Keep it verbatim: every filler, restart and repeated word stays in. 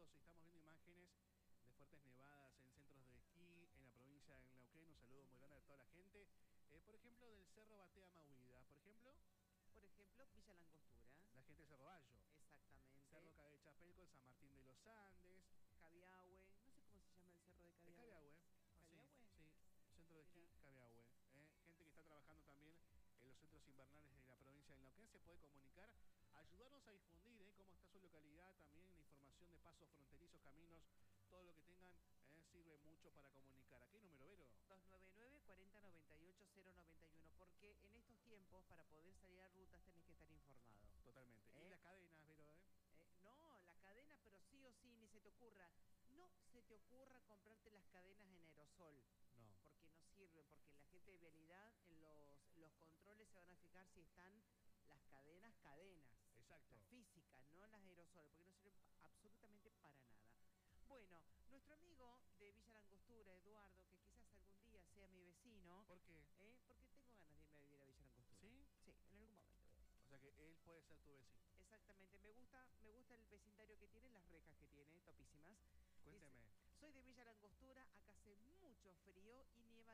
fotos y estamos viendo imágenes de fuertes nevadas en centros de esquí en la provincia de Neuquén. Un saludo muy grande a toda la gente. Eh, por ejemplo, del Cerro Batea Mahuida, por ejemplo. Por ejemplo, Villa Langostura. La gente de Cerro Bayo. Exactamente. Cerro Cabé Chapelco, San Martín de los Andes. Cabiahue, no sé cómo se llama el cerro de De Cabiahue. Cabiahue. Ah, sí, ¿Cabiahue? sí, centro de esquí Cabiahue. Eh. Gente que está trabajando también en los centros invernales de la provincia de Neuquén se puede comunicar, ayudarnos a difundir eh, cómo está su localidad, también la información de pasos fronterizos, caminos, todo lo que tengan eh, sirve mucho para comunicar. ¿A qué número, Vero? dos nueve nueve, cuarenta noventa y ocho, cero noventa y uno, porque en estos tiempos para poder salir a rutas tenés que estar informado. Totalmente. ¿Eh? ¿Y las cadenas, Vero? Eh? Eh, no, la cadena, pero sí o sí, ni se te ocurra. No se te ocurra comprarte las cadenas en aerosol. No. Porque no sirven, porque la gente de vialidad en los, los controles se van a fijar si están las cadenas, cadenas. Exacto. Las físicas, no las aerosoles, porque no sirven absolutamente para nada. Bueno, nuestro amigo de Villa Langostura, Eduardo, que quizás algún día sea mi vecino. ¿Por qué? ¿eh? Porque tengo ganas de irme a vivir a Villa Langostura. ¿Sí? Sí, en algún momento. O sea que él puede ser tu vecino. Exactamente, me gusta, me gusta el vecindario que tiene, las rejas que tiene, topísimas. Cuénteme. Dice, soy de Villa Langostura, acá hace mucho frío y